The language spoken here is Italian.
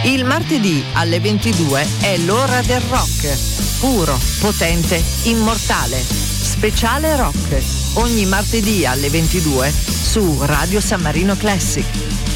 Il martedì alle 22 è l'ora del rock. Puro, potente, immortale. Speciale rock. Ogni martedì alle 22 su Radio San Marino Classic.